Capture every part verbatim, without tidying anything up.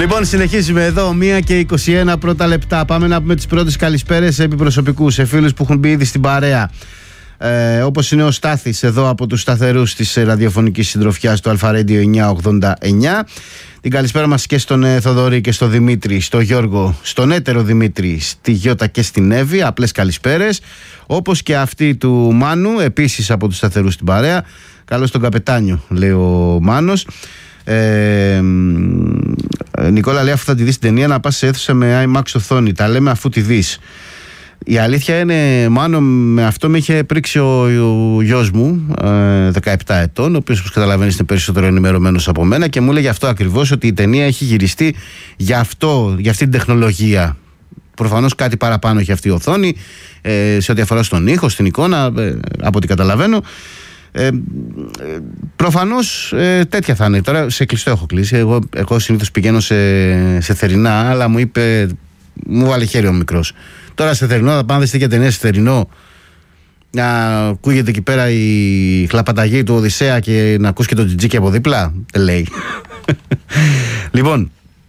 Λοιπόν, συνεχίζουμε εδώ, μία και είκοσι ένα πρώτα λεπτά. Πάμε να πούμε τις πρώτες καλησπέρες επί προσωπικού, σε φίλους που έχουν μπει ήδη στην παρέα. Ε, όπως είναι ο Στάθης εδώ από τους σταθερούς της ραδιοφωνικής συντροφιάς του Αλφα Radio εννιακόσια ογδόντα εννιά. Την καλησπέρα μας και στον ε, Θοδωρή και στον Δημήτρη, στον Γιώργο, στον έτερο Δημήτρη, στη Γιώτα και στην Εύη. Απλές καλησπέρες. Όπως και αυτή του Μάνου, επίσης από τους σταθερούς στην παρέα. Καλώς τον καπετάνιο, λέει ο Μάνος. Ε, Νικόλα λέει, αφού θα τη δεις την ταινία, να πας σε αίθουσα με άι μαξ οθόνη. Τα λέμε αφού τη δεις. Η αλήθεια είναι, Μάνο, με αυτό με είχε πρίξει ο, ο γιος μου, ε, δεκαεπτά ετών, ο οποίος, όπως καταλαβαίνεις, είναι περισσότερο ενημερωμένος από μένα, και μου έλεγε αυτό ακριβώς, ότι η ταινία έχει γυριστεί για, αυτό, για αυτή την τεχνολογία. Προφανώς κάτι παραπάνω έχει αυτή η οθόνη, ε, σε ό,τι αφορά στον ήχο, στην εικόνα, ε, από ό,τι καταλαβαίνω. Ε, ε, προφανώς ε, τέτοια θα είναι. Τώρα σε κλειστό έχω κλείσει. Εγώ, εγώ συνήθως πηγαίνω σε, σε θερινά, αλλά μου είπε, μου βάλε χέρι ο μικρός. Τώρα σε θερινό θα πάνε για ταινία σε θερινό, να ακούγεται εκεί πέρα η χλαπαταγή του Οδυσσέα και να ακούς και το τζιτζίκι από δίπλα. Δεν λέει. Λοιπόν,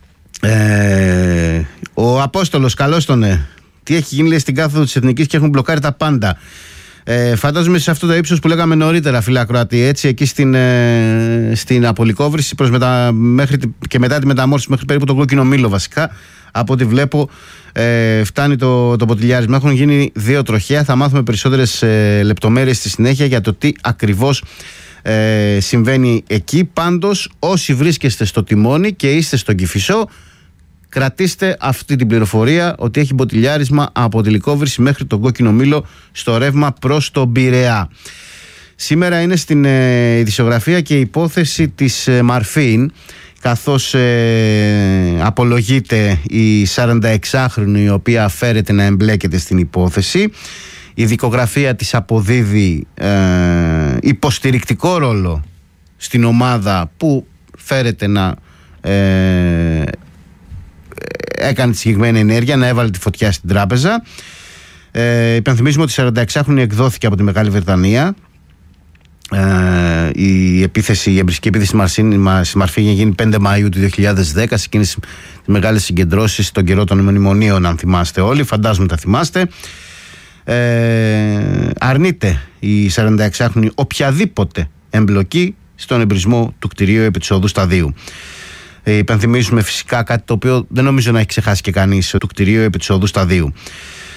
ε, ο Απόστολος, καλώς τον ε. Τι έχει γίνει, λέει, στην κάθοδο της Εθνικής και έχουν μπλοκάρει τα πάντα. Ε, φαντάζομαι σε αυτό το ύψος που λέγαμε νωρίτερα, φίλε ακροατή, έτσι, εκεί στην, ε, στην απολικόβρηση προς μετα, μέχρι, και μετά τη μεταμόρφωση μέχρι περίπου τον Κόκκινο Μήλο, βασικά. Από ό,τι βλέπω, ε, φτάνει το, το ποτηλιάρισμα. Έχουν γίνει δύο τροχαία. Θα μάθουμε περισσότερες ε, λεπτομέρειες στη συνέχεια για το τι ακριβώς ε, συμβαίνει εκεί. Πάντως, όσοι βρίσκεστε στο τιμόνι και είστε στον Κηφισό, κρατήστε αυτή την πληροφορία, ότι έχει μποτιλιάρισμα από τη Λυκόβρηση μέχρι τον Κόκκινο Μήλο στο ρεύμα προς τον Πειραιά. Σήμερα είναι στην ε, ειδησιογραφία και η υπόθεση της ε, Μαρφίν, καθώς ε, απολογείται η σαρανταεξάχρονη, η οποία φέρεται να εμπλέκεται στην υπόθεση. Η δικογραφία της αποδίδει ε, υποστηρικτικό ρόλο στην ομάδα που φέρεται να ε, έκανε τη συγκεκριμένη ενέργεια, να έβαλε τη φωτιά στην τράπεζα. Ε, υπενθυμίζουμε ότι η σαρανταεξάχρονη εκδόθηκε από τη Μεγάλη Βρετανία. Ε, η επίθεση, η εμπριστική επίθεση στη Μαρφίν είχε γίνει πέντε Μαΐου του δύο χιλιάδες δέκα, σε εκείνες τις μεγάλες συγκεντρώσεις στον καιρό των μνημονίων, αν θυμάστε όλοι, φαντάζομαι τα θυμάστε. Ε, αρνείται η σαρανταεξάχρονη οποιαδήποτε εμπλοκή στον εμπρισμό του κτηρίου επί της οδού Σταδίου. Ε, υπενθυμίζουμε φυσικά κάτι το οποίο δεν νομίζω να έχει ξεχάσει και κανείς, του κτηρίου επί της οδού Σταδίου.